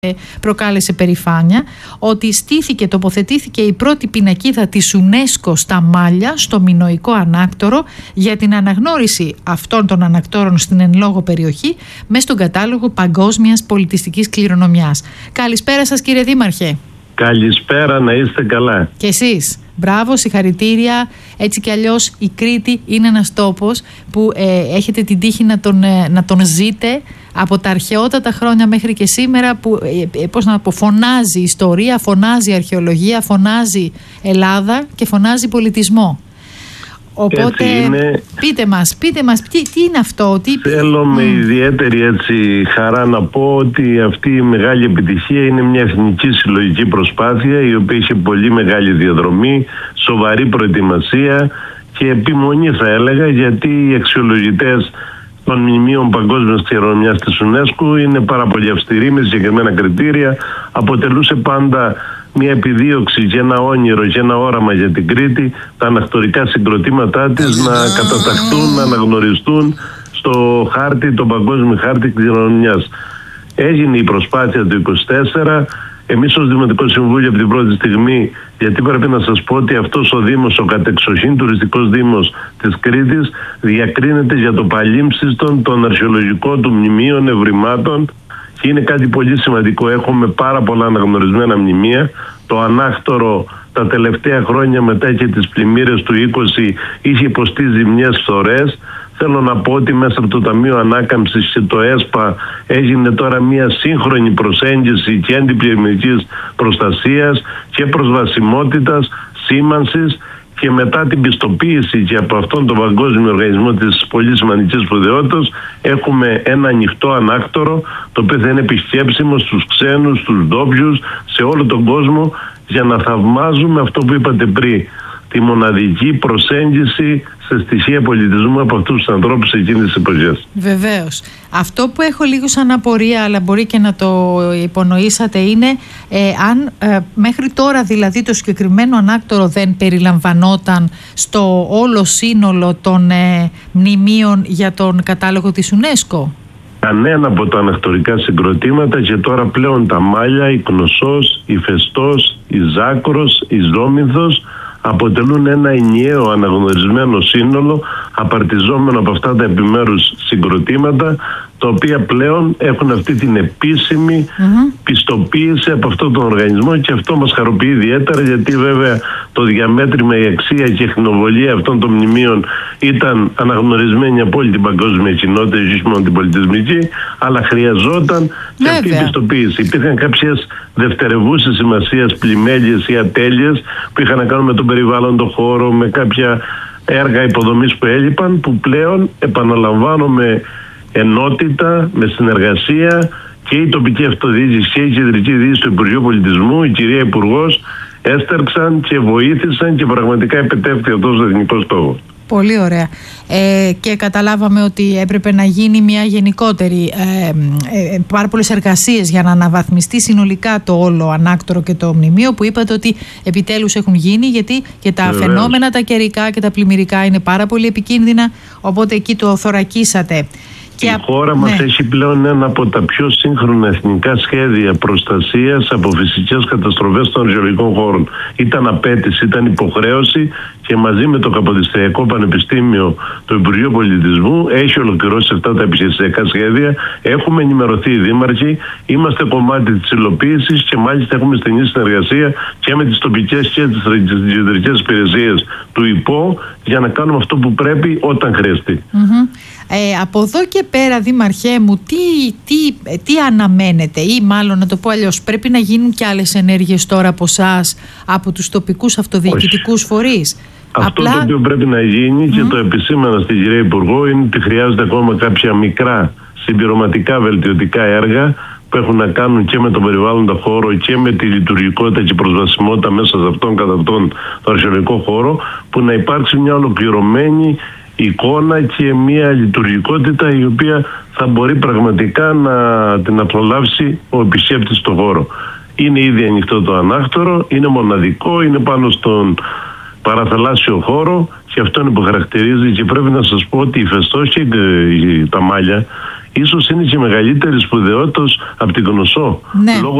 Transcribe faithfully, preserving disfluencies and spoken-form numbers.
προκάλεσε περηφάνεια, ότι στήθηκε, τοποθετήθηκε η πρώτη πινακίδα της UNESCO στα Μάλια, στο Μινωικό Ανάκτορο, για την αναγνώριση αυτών των ανακτόρων στην εν λόγω περιοχή μέσα στον κατάλογο παγκόσμιας πολιτιστικής κληρονομιάς. Καλησπέρα σας, κύριε Δήμαρχε. Καλησπέρα, να είστε καλά. Και εσείς. Μπράβο, συγχαρητήρια. Έτσι κι αλλιώς η Κρήτη είναι ένας τόπος που ε, έχετε την τύχη να τον, ε, να τον ζείτε από τα αρχαιότατα χρόνια μέχρι και σήμερα, που ε, ε, πώς να πω, φωνάζει ιστορία, φωνάζει αρχαιολογία, φωνάζει Ελλάδα και φωνάζει πολιτισμό. Οπότε πείτε μας, πείτε μας τι, τι είναι αυτό. Τι... Θέλω με mm. ιδιαίτερη έτσι χαρά να πω ότι αυτή η μεγάλη επιτυχία είναι μια εθνική συλλογική προσπάθεια, η οποία είχε πολύ μεγάλη διαδρομή, σοβαρή προετοιμασία και επιμονή, θα έλεγα, γιατί οι αξιολογητές των μνημείων παγκόσμιας κληρονομιάς της UNESCO είναι πάρα πολύ αυστηροί με συγκεκριμένα κριτήρια. Αποτελούσε πάντα μια επιδίωξη και ένα όνειρο και ένα όραμα για την Κρήτη, τα ανακτορικά συγκροτήματά της να καταταχθούν, να αναγνωριστούν στο χάρτη, το παγκόσμιο χάρτη κληρονομιάς. Έγινε η προσπάθεια του είκοσι τέσσερα. Εμείς ως Δημοτικό Συμβούλιο από την πρώτη στιγμή, γιατί πρέπει να σας πω ότι αυτός ο Δήμος, ο κατεξοχήν τουριστικός Δήμος της Κρήτης, διακρίνεται για το παλίμψιστον των αρχαιολογικών του μνημείων ευρημάτων. Και είναι κάτι πολύ σημαντικό. Έχουμε πάρα πολλά αναγνωρισμένα μνημεία. Το Ανάκτορο τα τελευταία χρόνια, μετά και τις πλημμύρες του είκοσι, είχε υποστεί ζημιές φθορές. Θέλω να πω ότι μέσα από το Ταμείο Ανάκαμψης και το ΕΣΠΑ έγινε τώρα μια σύγχρονη προσέγγιση και αντιπλημμυρικής προστασίας και προσβασιμότητας, σήμανσης, και μετά την πιστοποίηση και από αυτόν τον παγκόσμιο οργανισμό της πολύ σημαντικής σπουδαιότητας, έχουμε ένα ανοιχτό ανάκτορο, το οποίο θα είναι επισκέψιμο στους ξένους, στους ντόπιους, σε όλο τον κόσμο, για να θαυμάζουμε αυτό που είπατε πριν, τη μοναδική προσέγγιση σε στοιχεία πολιτισμού από αυτούς τους ανθρώπους εκείνης της εποχής. Βεβαίως. Αυτό που έχω λίγο σαν απορία, αλλά μπορεί και να το υπονοήσατε, είναι ε, αν ε, μέχρι τώρα δηλαδή το συγκεκριμένο ανάκτορο δεν περιλαμβανόταν στο όλο σύνολο των ε, μνημείων για τον κατάλογο της UNESCO. Κανένα από τα ανακτορικά συγκροτήματα, και τώρα πλέον τα Μάλια, η Κνωσός, η Φεστός, η Ζάκρος, η Ζόμινθος αποτελούν ένα ενιαίο αναγνωρισμένο σύνολο, απαρτιζόμενο από αυτά τα επιμέρους συγκροτήματα, τα οποία πλέον έχουν αυτή την επίσημη mm-hmm. πιστοποίηση από αυτόν τον οργανισμό, και αυτό μας χαροποιεί ιδιαίτερα, γιατί βέβαια το διαμέτρημα, η αξία και η χνοβολία αυτών των μνημείων ήταν αναγνωρισμένη από όλη την παγκόσμια κοινότητα, όχι μόνο την πολιτισμική, αλλά χρειαζόταν και αυτή η πιστοποίηση. Υπήρχαν κάποιες δευτερευούσες σημασίας πλημέλειες ή ατέλειες που είχαν να κάνουν με τον περιβάλλοντο χώρο, με κάποια έργα υποδομής που έλειπαν, που πλέον, επαναλαμβάνω, με ενότητα, με συνεργασία, και η τοπική αυτοδιοίκηση και η κεντρική διοίκηση του Υπουργείου Πολιτισμού, η κυρία Υπουργός, έστερξαν και βοήθησαν, και πραγματικά επιτεύχθηκε αυτός ο εθνικός στόχος. Πολύ ωραία. Ε, και καταλάβαμε ότι έπρεπε να γίνει μια γενικότερη, ε, ε, πάρα πολλές εργασίες για να αναβαθμιστεί συνολικά το όλο ανάκτορο και το μνημείο, που είπατε ότι επιτέλους έχουν γίνει, γιατί και τα Βεβαίως. φαινόμενα τα καιρικά και τα πλημμυρικά είναι πάρα πολύ επικίνδυνα, οπότε εκεί το θωρακίσατε. Η και χώρα μας ναι. έχει πλέον ένα από τα πιο σύγχρονα εθνικά σχέδια προστασίας από φυσικές καταστροφές των αρχαιολογικών χώρων. Ήταν απέτηση, ήταν υποχρέωση, και μαζί με το Καποδιστριακό Πανεπιστήμιο του Υπουργείου Πολιτισμού έχει ολοκληρώσει αυτά τα επιχειρησιακά σχέδια. Έχουμε ενημερωθεί οι δήμαρχοι, είμαστε κομμάτι της υλοποίησης, και μάλιστα έχουμε στενή συνεργασία και με τις τοπικές και τις κεντρικές υπηρεσίες του ΥΠΟ, για να κάνουμε αυτό που πρέπει όταν χρειαστεί. Mm-hmm. Ε, από εδώ και πέρα, Δήμαρχέ μου, τι, τι, τι αναμένετε, ή μάλλον να το πω αλλιώς, πρέπει να γίνουν και άλλες ενέργειες τώρα από εσάς, από τους τοπικούς αυτοδιοικητικούς φορείς? Αυτό Απλά... το οποίο πρέπει να γίνει, mm. και το επισήμανα στην κυρία Υπουργό, είναι ότι χρειάζεται ακόμα κάποια μικρά συμπληρωματικά βελτιωτικά έργα που έχουν να κάνουν και με τον περιβάλλοντα χώρο και με τη λειτουργικότητα και προσβασιμότητα μέσα σε αυτόν κατά αυτόν τον αρχαιολογικό χώρο, που να υπάρξει μια ολοκληρωμένη εικόνα και μια λειτουργικότητα η οποία θα μπορεί πραγματικά να την απολαύσει ο επισκέπτης στον χώρο. Είναι ήδη ανοιχτό το ανάκτορο, είναι μοναδικό, είναι πάνω στον παραθαλάσσιο χώρο, και αυτό είναι που χαρακτηρίζει, και πρέπει να σας πω ότι η Φεστός και τα Μάλια ίσως είναι και μεγαλύτερη σπουδαιότητα από την Κνωσό. Ναι. Λόγω